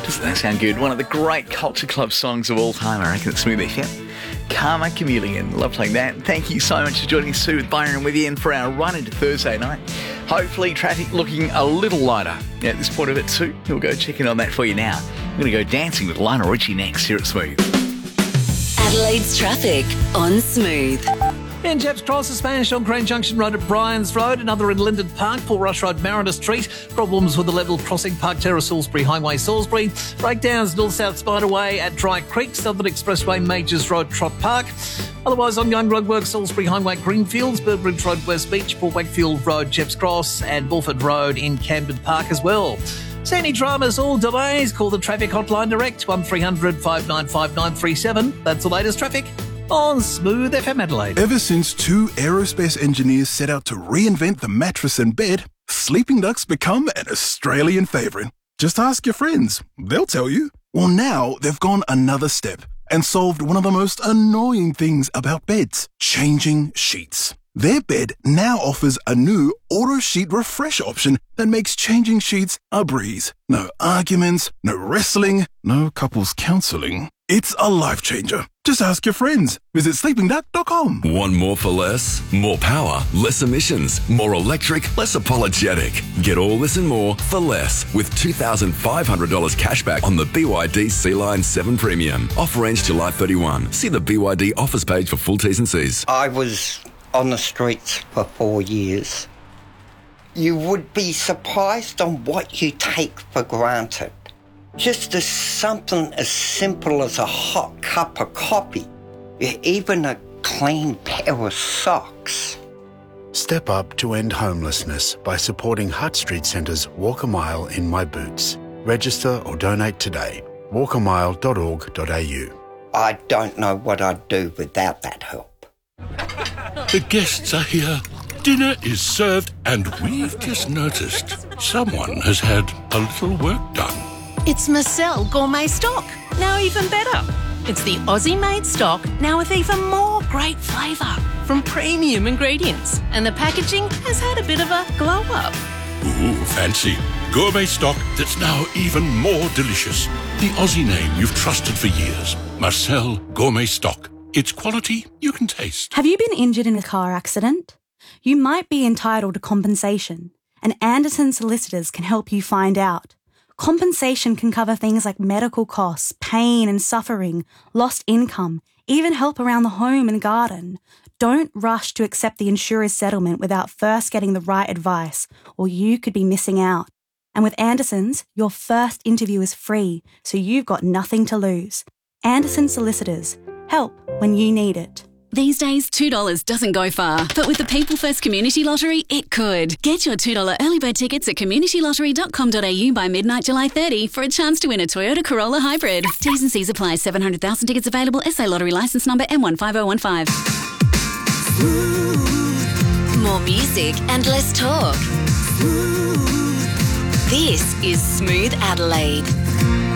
Doesn't that sound good? One of the great Culture Club songs of all time, I reckon, it's Smooth FM. Karma Chameleon. Love playing that. Thank you so much for joining us, Sue, with Byron with you in for our run into Thursday night. Hopefully traffic looking a little lighter at this point of it, Sue. We'll go check in on that for you now. I'm going to go dancing with Lionel Richie next here at Smooth. Adelaide's traffic on Smooth. In Chaps Cross, Spanish on Crane Junction Road at Bryans Road, another in Linden Park, Paul Rush Road, Mariner Street. Problems with the level crossing Park Terrace, Salisbury Highway, Salisbury. Breakdowns North-South Spiderway at Dry Creek, Southern Expressway, Majors Road, Trott Park. Otherwise, ongoing roadwork, Salisbury Highway, Greenfields, Burbridge Road, West Beach, Port Wakefield Road, Chaps Cross, and Bulford Road in Camden Park as well. See any dramas or delays? Call the traffic hotline direct, 1300 595 937. That's the latest traffic on Smooth FM Adelaide. Ever since two aerospace engineers set out to reinvent the mattress and bed, Sleeping Duck's become an Australian favourite. Just ask your friends. They'll tell you. Well, now they've gone another step and solved one of the most annoying things about beds, changing sheets. Their bed now offers a new auto sheet refresh option that makes changing sheets a breeze. No arguments, no wrestling, no couples counselling. It's a life changer. Just ask your friends. Visit sleepingduck.com. Want more for less? More power, less emissions, more electric, less apologetic. Get all this and more for less with $2,500 cashback on the BYD Sea-Line 7 Premium. Offer ends July 31. See the BYD offers page for full T's and C's. I was on the streets for 4 years. You would be surprised on what you take for granted. Just as something as simple as a hot cup of coffee, even a clean pair of socks. Step up to end homelessness by supporting Hutt Street Centre's Walk a Mile in My Boots. Register or donate today. walkamile.org.au. I don't know what I'd do without that help. The guests are here. Dinner is served, and we've just noticed someone has had a little work done. It's Marcel Gourmet Stock, now even better. It's the Aussie-made stock, now with even more great flavour from premium ingredients. And the packaging has had a bit of a glow-up. Ooh, fancy. Gourmet stock that's now even more delicious. The Aussie name you've trusted for years. Marcel Gourmet Stock. It's quality you can taste. Have you been injured in a car accident? You might be entitled to compensation, and Anderson Solicitors can help you find out. Compensation can cover things like medical costs, pain and suffering, lost income, even help around the home and garden. Don't rush to accept the insurer's settlement without first getting the right advice, or you could be missing out. And with Anderson's, your first interview is free, so you've got nothing to lose. Anderson Solicitors. Help when you need it. These days, $2 doesn't go far, but with the People First Community Lottery, it could. Get your $2 early bird tickets at communitylottery.com.au by midnight July 30 for a chance to win a Toyota Corolla Hybrid. T's and C's apply. 700,000 tickets available. SA Lottery licence number M15015. More music and less talk. This is Smooth Adelaide.